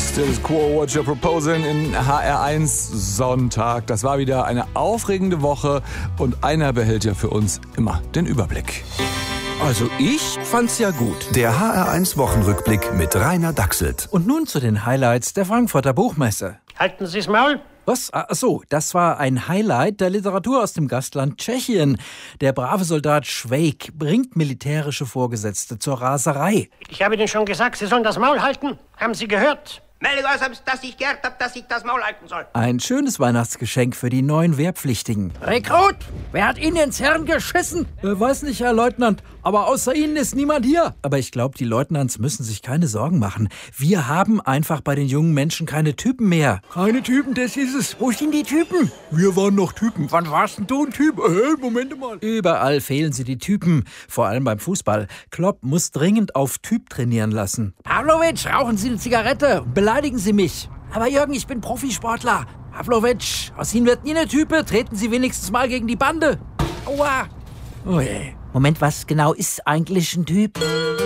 Status Quo, What You're Proposing in HR1 Sonntag. Das war wieder eine aufregende Woche und einer behält ja für uns immer den Überblick. Also ich fand's ja gut. Der HR1 Wochenrückblick mit Rainer Dachselt. Und nun zu den Highlights der Frankfurter Buchmesse. Halten Sie's Maul. Was? Ach so, das war ein Highlight der Literatur aus dem Gastland Tschechien. Der brave Soldat Švejk bringt militärische Vorgesetzte zur Raserei. Ich habe Ihnen schon gesagt, Sie sollen das Maul halten. Haben Sie gehört? Melde was, dass ich gehört habe, dass ich das Maul halten soll. Ein schönes Weihnachtsgeschenk für die neuen Wehrpflichtigen. Rekrut, wer hat Ihnen ins Hirn geschissen? Weiß nicht, Herr Leutnant, aber außer Ihnen ist niemand hier. Aber ich glaube, die Leutnants müssen sich keine Sorgen machen. Wir haben einfach bei den jungen Menschen keine Typen mehr. Keine Typen, das ist es. Wo sind die Typen? Wir waren noch Typen. Wann warst denn du ein Typ? Moment mal. Überall fehlen sie die Typen, vor allem beim Fußball. Klopp muss dringend auf Typ trainieren lassen. Pavlovic, rauchen Sie eine Zigarette und beleidigen Sie mich. Aber Jürgen, ich bin Profisportler. Pavlovic, aus Ihnen wird nie eine Type. Treten Sie wenigstens mal gegen die Bande. Aua. Oh je. Moment, was genau ist eigentlich ein Typ?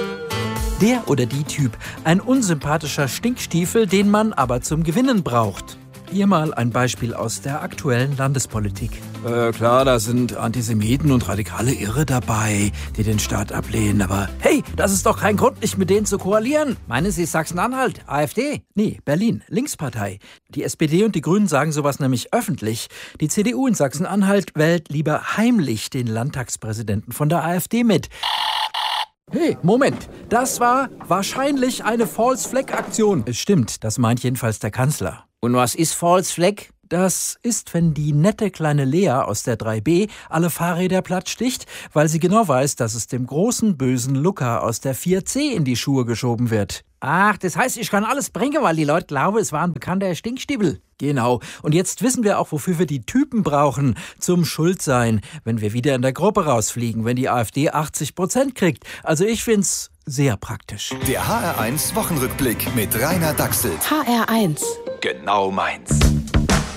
Der oder die Typ. Ein unsympathischer Stinkstiefel, den man aber zum Gewinnen braucht. Hier mal ein Beispiel aus der aktuellen Landespolitik. Klar, da sind Antisemiten und radikale Irre dabei, die den Staat ablehnen. Aber hey, das ist doch kein Grund, nicht mit denen zu koalieren. Meinen Sie Sachsen-Anhalt, AfD? Nee, Berlin, Linkspartei. Die SPD und die Grünen sagen sowas nämlich öffentlich. Die CDU in Sachsen-Anhalt wählt lieber heimlich den Landtagspräsidenten von der AfD mit. Hey, Moment, das war wahrscheinlich eine False-Flag-Aktion. Es stimmt, das meint jedenfalls der Kanzler. Und was ist False Flag? Das ist, wenn die nette kleine Lea aus der 3B alle Fahrräder platt sticht, weil sie genau weiß, dass es dem großen, bösen Luca aus der 4C in die Schuhe geschoben wird. Ach, das heißt, ich kann alles bringen, weil die Leute glauben, es war ein bekannter Stinkstiebel. Genau. Und jetzt wissen wir auch, wofür wir die Typen brauchen. Zum Schuldsein, wenn wir wieder in der Gruppe rausfliegen, wenn die AfD 80% kriegt. Also ich find's sehr praktisch. Der HR1 Wochenrückblick mit Rainer Dachselt. HR1. Genau meins.